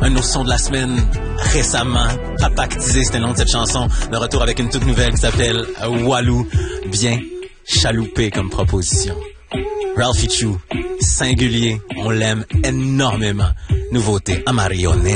un de nos sons de la semaine récemment. Papactisé, c'était le nom de cette chanson. De retour avec une toute nouvelle qui s'appelle Walou. Bien chaloupé comme proposition. Ralphie Chou, singulier, on l'aime énormément. Nouveauté, Amarione.